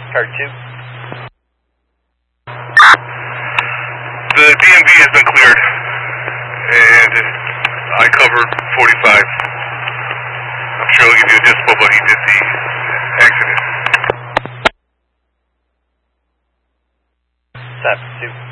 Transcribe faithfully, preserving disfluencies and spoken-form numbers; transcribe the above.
Card two. The D M V has been cleared, and I covered forty-five. I'm sure he'll give you a dispo, but he did the accident. Seven two.